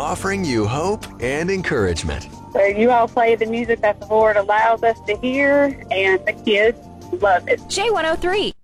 offering you hope and encouragement. So you all play the music that the Lord allows us to hear, and the kids love it. J103.